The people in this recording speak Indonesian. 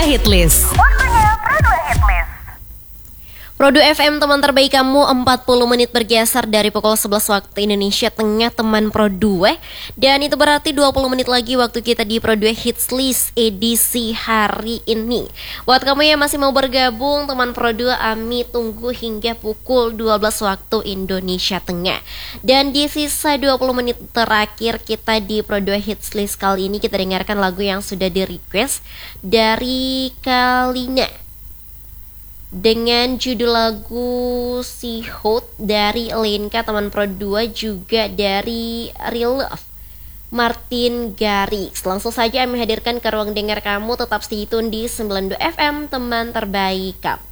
Hitlist. Pro 2 FM, teman terbaik kamu, 40 menit bergeser dari pukul 11 waktu Indonesia Tengah, teman Pro 2. Dan itu berarti 20 menit lagi waktu kita di Pro 2 Hits List edisi hari ini. Buat kamu yang masih mau bergabung, teman Pro 2, Ami tunggu hingga pukul 12 waktu Indonesia Tengah. Dan di sisa 20 menit terakhir kita di Pro 2 Hits List kali ini, kita dengarkan lagu yang sudah di request dari Kalina dengan judul lagu Si Hot dari Lenka, teman Pro 2, juga dari Real Love Martin Garrix. Langsung saja kami hadirkan ke ruang dengar kamu. Tetap stay tune di 92 FM, teman terbaik kamu.